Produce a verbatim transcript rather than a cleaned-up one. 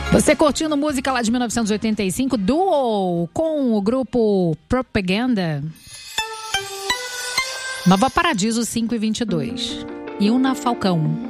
Você curtindo música lá de mil novecentos e oitenta e cinco, Duo, com o grupo Propaganda. Nova Paradiso cinco e vinte e dois. E Una Falcão.